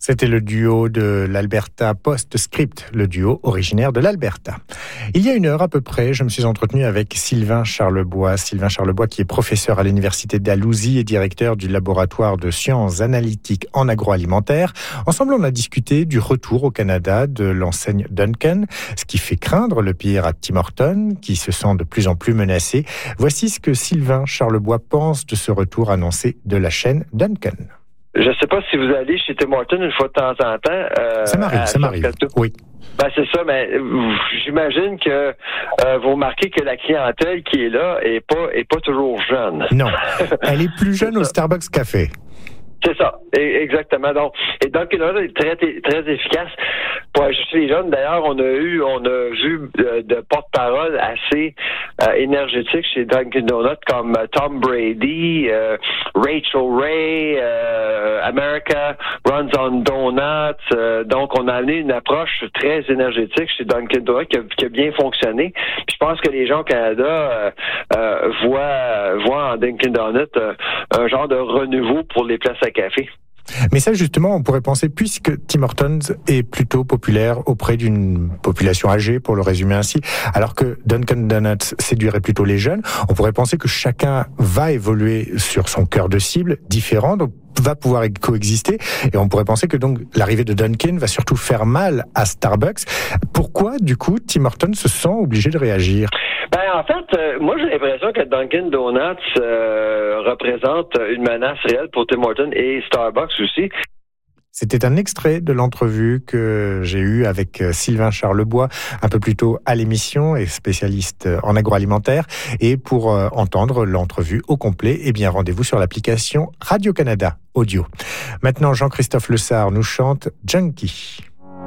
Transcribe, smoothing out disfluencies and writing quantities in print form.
C'était le duo de l'Alberta Postscript, le duo originaire de l'Alberta. Il y a une heure à peu près, je me suis entretenu avec Sylvain Charlebois. Sylvain Charlebois qui est professeur à l'Université Dalhousie et directeur du laboratoire de sciences analytiques en agroalimentaire. Ensemble, on a discuté du retour au Canada de l'enseigne Duncan, ce qui fait craindre le pire à Tim Hortons, qui se sent de plus en plus menacé. Voici ce que Sylvain Charlebois pense de ce retour annoncé de la chaîne Duncan. Je ne sais pas si vous allez chez Tim Hortons une fois de temps en temps. Ça m'arrive, oui. Ben c'est ça, mais j'imagine que vous remarquez que la clientèle qui est là est pas toujours jeune. Non, elle est plus jeune au Starbucks Café. C'est ça, exactement. Donc, et Dunkin' Donuts est très efficace pour ajuster les jeunes. D'ailleurs, on a vu de porte-parole assez énergétiques chez Dunkin' Donuts comme Tom Brady, Rachel Ray, America Runs on Donuts. Donc, on a amené une approche très énergétique chez Dunkin' Donuts qui a bien fonctionné. Puis, je pense que les gens au Canada voient en Dunkin' Donuts un genre de renouveau pour les places à café. Mais ça, justement, on pourrait penser, puisque Tim Hortons est plutôt populaire auprès d'une population âgée, pour le résumer ainsi, alors que Dunkin' Donuts séduirait plutôt les jeunes, on pourrait penser que chacun va évoluer sur son cœur de cible différent, donc va pouvoir coexister, et on pourrait penser que donc l'arrivée de Dunkin' va surtout faire mal à Starbucks. Pourquoi, du coup, Tim Hortons se sent obligé de réagir? En fait, moi j'ai l'impression que Dunkin' Donuts représente une menace réelle pour Tim Hortons et Starbucks aussi. C'était un extrait de l'entrevue que j'ai eue avec Sylvain Charlebois un peu plus tôt à l'émission, et spécialiste en agroalimentaire. Et pour entendre l'entrevue au complet, rendez-vous sur l'application Radio-Canada Audio. Maintenant, Jean-Christophe Lessard nous chante Junkie.